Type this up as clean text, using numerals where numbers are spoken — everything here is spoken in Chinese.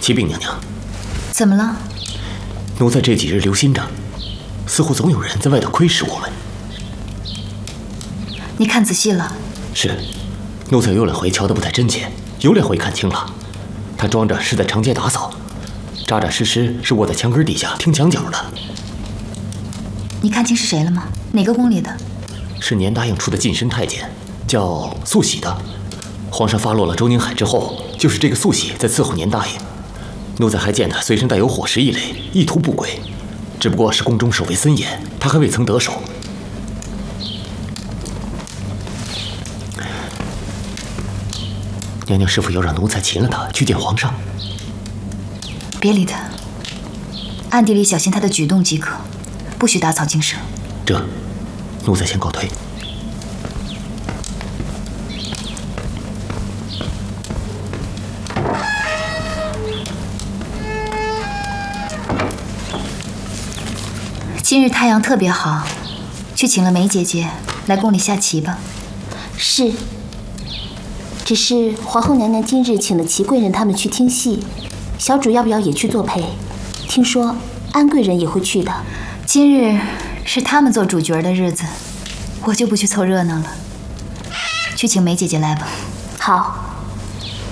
启禀娘娘， 怎么了？ 奴才这几日留心着，似乎总有人在外头窥视我们。 你看仔细了？ 是，奴才有两回瞧得不太真切，有两回看清了。他装着是在长街打扫，扎扎实实是卧在墙根底下听墙角的。 你看清是谁了吗？哪个宫里的？ 是年答应出的近身太监，叫素喜的。皇上发落了周宁海之后，就是这个素喜在伺候年答应。奴才还见他随身带有火石一类，意图不轨，只不过是宫中守卫森严，他还未曾得手。娘娘是否要让奴才擒了他，去见皇上？ 别理他，暗地里小心他的举动即可，不许打草惊蛇。 这，奴才先告退。 今日太阳特别好，去请了梅姐姐来宫里下棋吧。 是。只是皇后娘娘今日请了齐贵人他们去听戏，小主要不要也去作陪？听说安贵人也会去的。 今日是他们做主角的日子，我就不去凑热闹了。去请梅姐姐来吧。 好。